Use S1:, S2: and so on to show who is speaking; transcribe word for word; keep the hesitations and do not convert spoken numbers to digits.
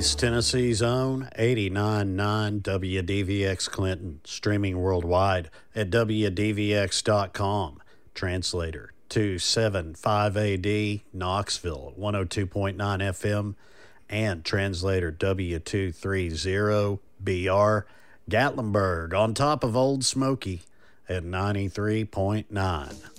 S1: East Tennessee's own eighty-nine point nine W D V X Clinton, streaming worldwide at W D V X dot com. Translator two seventy-five A D, Knoxville, one oh two point nine F M, and translator W two thirty B R, Gatlinburg, on top of Old Smoky at ninety-three point nine.